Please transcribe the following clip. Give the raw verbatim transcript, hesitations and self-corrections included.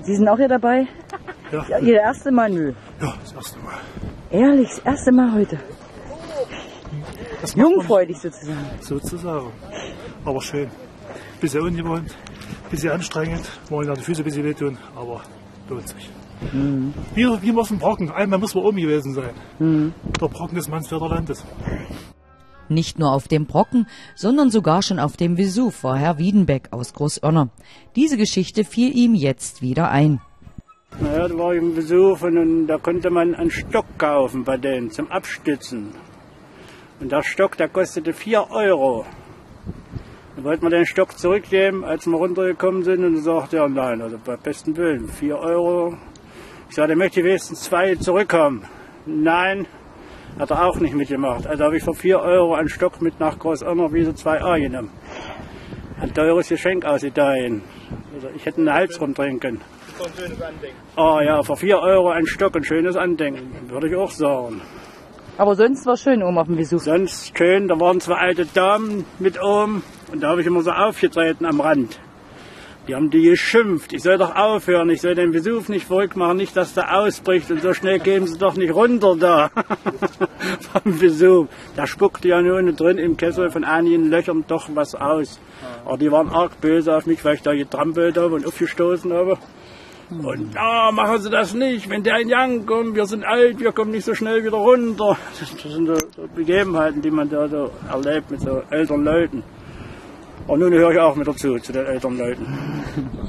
Sie sind auch hier dabei? Ja. Ja, Ihr erste Mal? Nö. Ja, das erste Mal. Ehrlich, das erste Mal heute. Das macht man Jungfreudig sozusagen. sozusagen. Aber schön. Bisschen ungewohnt, bisschen anstrengend. Wollen ja die Füße ein bisschen wehtun, aber lohnt sich. Mhm. Wie, wie auf dem Brocken. Einmal muss man oben gewesen sein. Mhm. Der Brocken des Mansfelder Landes. Nicht nur auf dem Brocken, sondern sogar schon auf dem Vesuv war Herr Wiedenbeck aus Großoerner. Diese Geschichte fiel ihm jetzt wieder ein. Naja, da war ich im Vesuv und da konnte man einen Stock kaufen bei denen zum Abstützen. Und der Stock, der kostete vier Euro. Dann wollten wir den Stock zurückgeben, als wir runtergekommen sind, und sagte er, nein, also bei bestem Willen, vier Euro. Ich sagte, möchte ich wenigstens zwei zurückkommen. Nein, hat er auch nicht mitgemacht. Also habe ich für vier Euro einen Stock mit nach Großoerner wieder zwei A genommen. Ein teures Geschenk aus Italien. Also ich hätte einen Hals rumtrinken. Ein schönes Andenken. Oh ja, für vier Euro ein Stock, ein schönes Andenken, würde ich auch sagen. Aber sonst war es schön oben auf dem Vesuv. Sonst schön, da waren zwei alte Damen mit oben und da habe ich immer so aufgetreten am Rand. Die haben die geschimpft, ich soll doch aufhören, ich soll den Vesuv nicht verrückt machen, nicht, dass der ausbricht und so schnell gehen sie doch nicht runter da vom Vesuv. Da spuckte ja nur drin im Kessel von einigen Löchern doch was aus. Aber die waren arg böse auf mich, weil ich da getrampelt habe und aufgestoßen habe. Und ja, machen Sie das nicht, wenn der in Yang kommt, wir sind alt, wir kommen nicht so schnell wieder runter. Das, das sind so, so Begebenheiten, die man da so erlebt mit so älteren Leuten. Und nun höre ich auch wieder zu, zu den älteren Leuten.